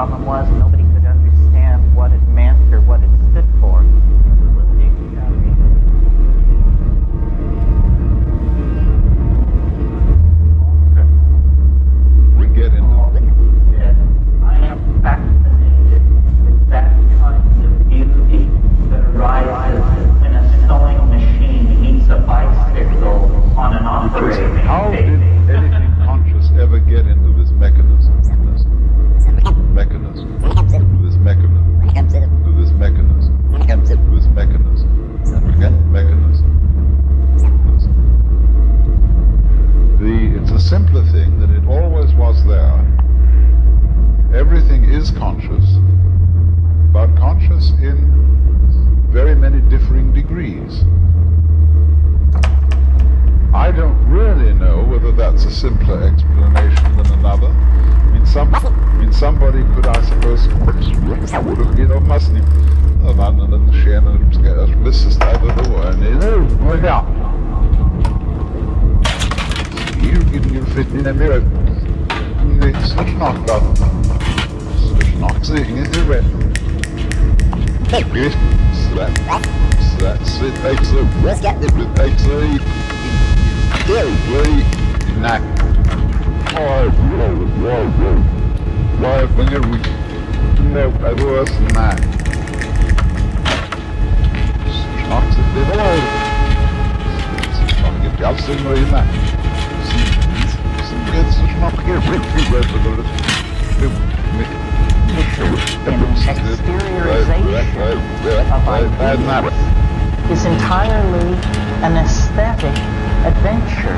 problem was nobody could understand what it meant or what it stood for. We get into I am fascinated with that kind of beauty that arises when a sewing machine meets a bicycle on an operating how did table. anything conscious ever get into this mechanism? Mechanism. This mechanism. This mechanism. This mechanism. Mechanism. It's a simpler thing that it always was there. Everything is conscious, but conscious in very many differing degrees. I don't really know whether that's a simpler explanation than another. Somebody could, I suppose, mustn't anderen skjenen listestedet ja. You're fitting in there. It's not that. It's not saying it is red. That's it. Takes a. It takes a. Very knack. Why finger we no, I was not. Snacks it did all. Snacks it just in way that. It's not here. Exteriorization of ideas is entirely an aesthetic adventure.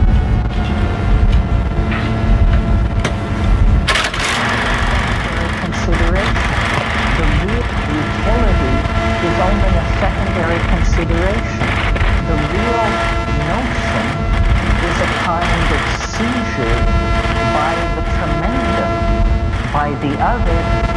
The real utility is only a secondary consideration. The real notion is a kind of seizure by the tremendum, by the other